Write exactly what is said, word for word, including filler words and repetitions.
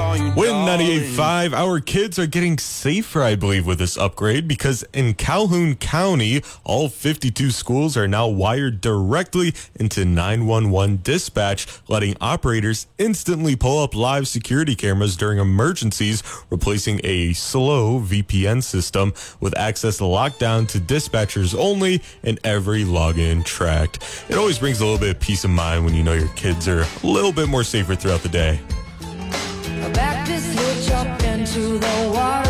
Win ninety-eight point five, our kids are getting safer, I believe, with this upgrade, because in Calhoun County, all fifty-two schools are now wired directly into nine one one dispatch, letting operators instantly pull up live security cameras during emergencies, replacing a slow V P N system with access locked down to dispatchers only and every login tracked. It always brings a little bit of peace of mind when you know your kids are a little bit more safer throughout the day. Back this hitch up into the water.